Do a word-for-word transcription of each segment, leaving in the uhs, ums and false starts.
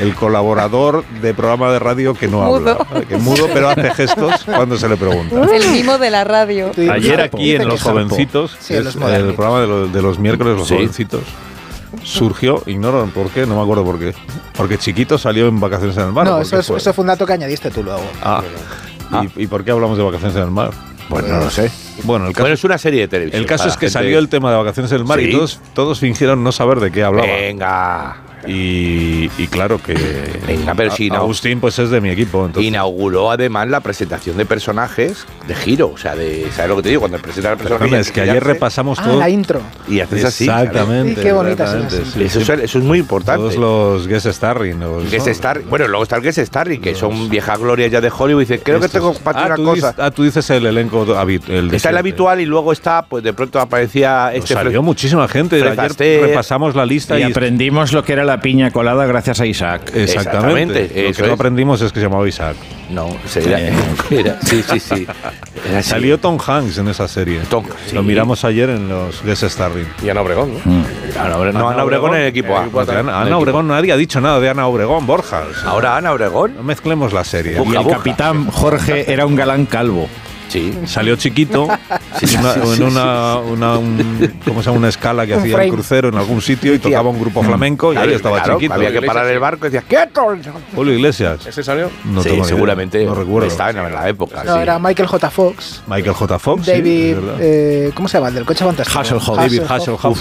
el colaborador de programa de radio que no Mudo. habla, que es mudo pero hace gestos cuando se le pregunta. El mimo de la radio. Sí, Ayer Sarpo. aquí en Dice Los que Sarpo. Jovencitos, Sí, es en los el modernitos. programa de los, de los miércoles, Los Sí. Jovencitos, surgió, ignoro por qué, no me acuerdo por qué, porque Chiquito salió en Vacaciones en el Mar. No, ¿o por eso, qué es- fue? eso fue un dato que añadiste tú luego. Ah, ¿Y, ¿y por qué hablamos de Vacaciones en el Mar? Pues no lo sé. Bueno, el caso, Bueno, es una serie de televisión. el caso para es que gente- salió el tema de Vacaciones en el Mar Sí. y todos, todos fingieron no saber de qué hablaba. Venga. Y, y claro que Venga, pero si no- Agustín pues es de mi equipo. Entonces, Inauguró además la presentación de personajes de giro. O sea, de, ¿sabes lo que te digo? Cuando presentan el personaje. Perdona, es que ayer repasamos Ah, todo. la intro. Y haces así. Exactamente. Sí, qué bonita es exactamente, esa. sí, Eso, sí. es, eso es muy importante. Todos los guest starring. Los, Guest ¿no? Star, bueno, luego está el Guest Starring, que Los- son viejas glorias ya de Hollywood. Y dice, creo que Estos- tengo para ti ah, una tú cosa. dices, ah, tú dices el elenco habit- el de Está el siempre. habitual y luego está, pues de pronto aparecía Pues este. salió muchísima gente. Fred Ayer Astaire. repasamos la lista Y y, aprendimos lo que era la piña colada gracias a Isaac. exactamente. Exactamente, Lo eso que no es. aprendimos es que se llamaba Isaac. No, era, era- sí, sí, sí. Era así. Salió Tom Hanks en esa serie. Tom, Lo sí. miramos ayer en los guest starring. Y Ana Obregón, ¿no? Mm. Ana Obregón, no, Ana Obregón en el equipo A. Pues de Ana, Ana Obregón, nadie ha dicho nada de Ana Obregón, Borjas. Ahora Ana Obregón. No mezclemos la serie. Busca, Y el busca. capitán Jorge era un galán calvo. Sí. Salió Chiquito en una, en una, una- un- ¿cómo se llama? Una escala que Un hacía frame. el crucero en algún sitio y Tía. tocaba un grupo flamenco y ahí Claro, estaba claro, Chiquito. había que parar el barco y decías, ¡quieto! Julio Iglesias. ¿Ese salió? No sí, tengo ni seguramente. idea, no recuerdo. Estaba en la, en la época. No, sí. era Michael J. Fox. Michael J. Fox. sí, David. es verdad. eh, ¿Cómo se llama? El del coche fantástico. Hasselhoff. David Hasselhoff.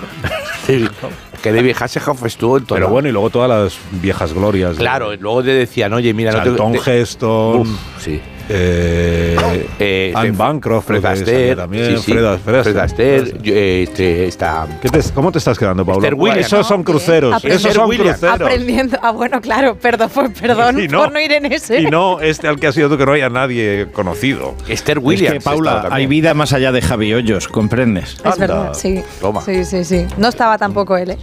Sí, que David Hasselhoff estuvo en todo. Pero bueno, y luego todas las viejas glorias. de- Claro, luego te decían, oye, mira, no Charlton te. Heston. Uf, sí. eh, Eh, Anne este, Bancroft. Fred creo que Astaire, salía también. sí, sí. Fred, Fred Fred Astaire. Astaire, yo, eh, este, está. ¿Qué te- ¿Cómo te estás quedando, Pablo? Esther Williams. Esos son cruceros. Aprender Esos son Williams. cruceros. Aprendiendo. Ah, bueno, claro, perdón, pues, perdón Y por no ir en ese. Y no este al que has ido tú, que no haya nadie conocido. Esther Williams. Es que, Paula, estaba hay también. vida más allá de Javi Hoyos, ¿comprendes? Es Anda. verdad, sí. Toma. Sí, sí, sí. No estaba tampoco él, ¿eh?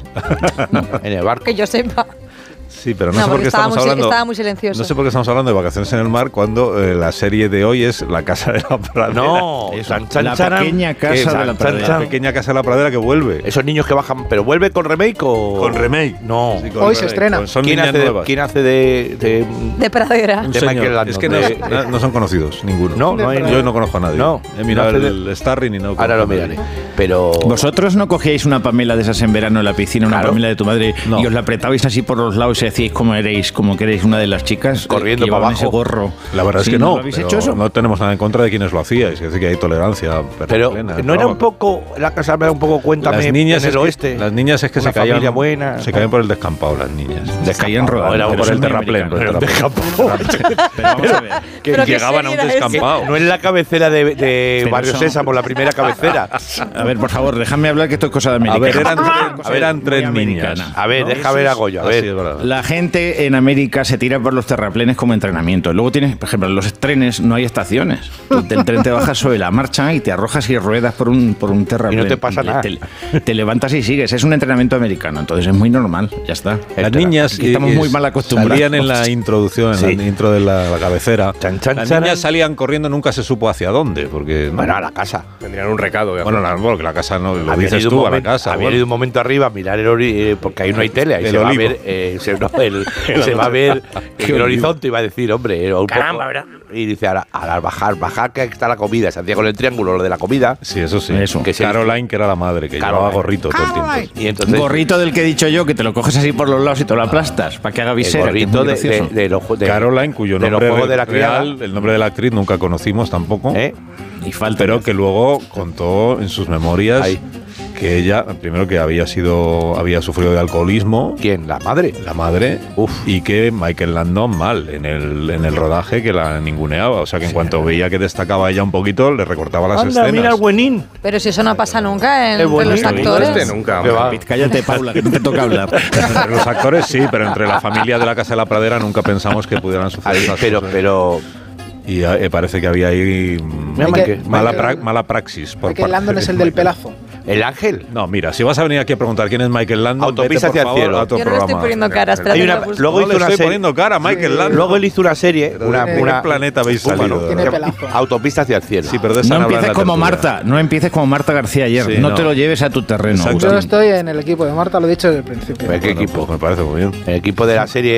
En el barco. Que yo sepa. Sí, pero no, No, sé por porque qué estaba estamos muy, hablando. estaba muy silencioso. No sé por qué estamos hablando de Vacaciones en el Mar cuando eh, la serie de hoy es La Casa de la Pradera. No, Eso, chan, chan, la charan, pequeña que casa de chan, la chan, pradera. chan. La pequeña Casa de la Pradera que vuelve. Esos niños que bajan, pero vuelve con remake o. Con remake. No. Sí, con Hoy se remake. estrena. Con- Son ¿Quién niñas hace, de, nuevas. ¿Quién hace de. de- De pradera. Un de señor. Michael Landon? Es que no, De- no- no son conocidos, ninguno. No, no hay- Yo no conozco a nadie. No. He mirado No hace el starring y no Ahora lo conozco a nadie. miraré. Pero. ¿Vosotros no cogíais una Pamela de esas en verano en la piscina, una Claro. Pamela de tu madre, No. y os la apretabais así por los lados y decíais como erais, como que erais una de las chicas? Corriendo que llevaban para abajo. ese gorro. La verdad Sí, es que no. ¿lo habéis pero hecho eso? No tenemos nada en contra de quienes lo hacíais. Es decir, que hay tolerancia Pero plena. no era Vamos. un poco. La casa me da un poco cuéntame Las niñas, en es el que, oeste. las niñas es que Una se caían, familia buena. se caían por el descampado, las niñas. Les caían rodando. Era pero por eso el es muy terraplén. por el americano. terraplén. Pero vamos a ver. Que ¿Pero qué llegaban a un serie era esa? descampado. No es la cabecera de, de Pero Barrio son- Sésamo, la primera cabecera. A ver, por favor, déjame hablar que esto es cosa de A americano. ver, eran, Cosa tres- eran muy tres americana. niñas. A ver, ¿no? deja ver a Goyo, a Ah, ver. sí, es verdad. La gente en América se tira por los terraplenes como entrenamiento. Luego tienes, por ejemplo, en los trenes no hay estaciones. Tú del tren te bajas sobre la marcha y te arrojas y ruedas por un, por un terraplén. Y no te pasa nada. Te, te levantas y sigues. Es un entrenamiento americano, entonces es muy normal. Ya está. Las niñas Aquí estamos eh, muy mal acostumbrados. salían en la introducción, en Sí. la intro de la, la cabecera. Chan, chan, Las charan. niñas salían corriendo, nunca se supo hacia dónde, porque Bueno, a la casa. Tendrían un recado. de bueno, la, bueno, que la casa no lo Habían dices ido tú un a la momento- casa. habían bueno. ido un momento arriba a mirar el ori eh, porque ahí no hay tele, ahí El se va a olivo. ver, eh, se, no, el- se va a ver el, olivo. horizonte y va a decir, hombre, eh, un Caramba, poco- ¿verdad? Y dice, ahora, al bajar, bajar que está la comida, se hacía con el triángulo lo de la comida. Sí, eso sí. Eso. Que se- Caroline, que era la madre, que Caroline. llevaba gorrito todo el tiempo. Y Un entonces gorrito del que he dicho yo, que te lo coges así por los lados y te lo aplastas, para que haga el visera. que es gorrito muy de, de, gracioso. de los ju- de- Caroline, cuyo de los nombre juegos de la real, criada, el nombre de la actriz nunca conocimos tampoco, ¿eh? Y falta. pero que luego contó en sus memorias Ahí. que ella, primero que había sido, había sufrido de alcoholismo, ¿Quién? La madre. la madre, Uf. y que Michael Landon mal en el, en el rodaje, que la ninguneaba. O sea, que en cuanto veía que destacaba ella un poquito, le recortaba las Anda, escenas. mira el buenín. Pero si eso no pasa nunca en, Es entre los buenísimo. actores. Este nunca. Que va. Cállate, Paula, que no te toca hablar. Entre los actores sí, pero entre la familia de la Casa de la Pradera nunca pensamos que pudieran sufrir Ahí, esas pero, cosas. pero Y eh, parece que había ahí mm, Mira, Michael- Michael- mala, Michael- pra- mala praxis. Por Michael parte Landon de es el del Michael. pelazo. el ángel. No, mira, si vas a venir aquí a preguntar quién es Michael Landon, Autopista vete, por hacia el favor, cielo. a otro Yo no le estoy programa. poniendo cara, espérate. Hay que una- me gusta. luego No le hizo una estoy serie. poniendo cara a Michael Landon. Luego él hizo una serie, una, ¿De una qué planeta habéis salido? Tiene de verdad? pelazo. Autopista hacia el cielo. Sí, pero de esa No no habla en empieces la como tertulia. Marta, no empieces como Marta García ayer. Sí, no, no. te lo lleves a tu terreno. Exacto. Yo Agustín. estoy en el equipo de Marta, lo he dicho desde el principio. ¿Qué Bueno, equipo? pues me parece muy bien. El equipo de la serie